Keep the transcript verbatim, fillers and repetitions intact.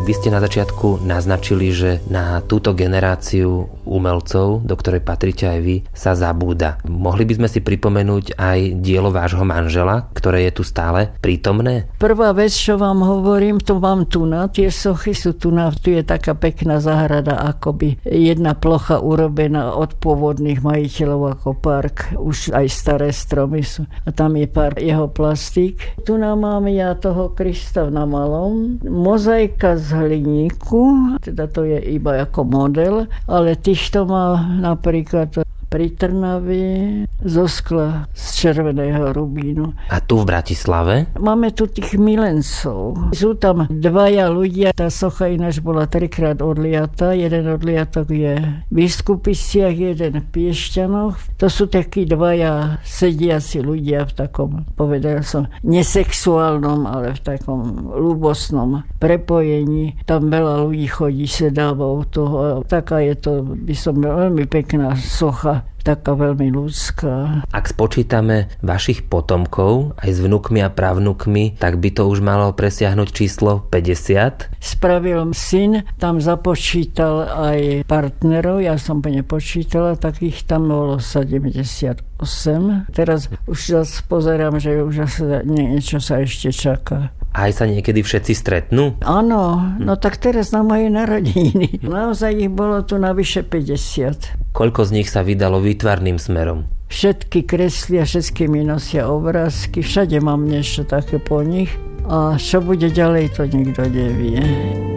Vy ste na začiatku naznačili, že na túto generáciu umelcov, do ktorej patríte aj vy, sa zabúda. Mohli by sme si pripomenúť aj dielo vášho manžela, ktoré je tu stále prítomné? Prvá vec, čo vám hovorím, to mám tu na, tie sochy sú tu na, tu je taká pekná záhrada, akoby jedna plocha urobená od pôvodných majiteľov ako park, už aj staré stromy sú. A tam je pár jeho plastík. Tu nám mám ja toho Krista na malom, mozaika z hliníku, teda to je iba ako model, ale týchto má napríklad pri Trnavi zo skla z červeného rubínu. A tu v Bratislave? Máme tu tých milencov. Sú tam dvaja ľudia. Tá socha ináč bola trikrát odliata. Jeden odliatok je v Biskupiciach, jeden v Piešťanoch. To sú takí dvaja sediaci ľudia v takom, povedal som, nesexuálnom, ale v takom ľúbosnom prepojení. Tam veľa ľudí chodí, sedávou toho. Taká je to, by som veľmi pekná socha. Taká veľmi ľudská. Ak spočítame vašich potomkov aj s vnukmi a pravnukmi, tak by to už malo presiahnuť číslo päťdesiat. Spravil syn, tam započítal aj partnerov, ja som nepočítala, takých tam bolo sedemdesiatosem. Teraz už zase pozerám, že už zase niečo sa ešte čaká. Aj sa niekedy všetci stretnú? Áno, no tak teraz na moje narodeniny. Naozaj ich bolo tu navyše päťdesiat. Koľko z nich sa vydalo výtvarným smerom? Všetky kreslia, všetky mi nosia obrázky, všade mám niečo také po nich. A čo bude ďalej, to nikto nevie.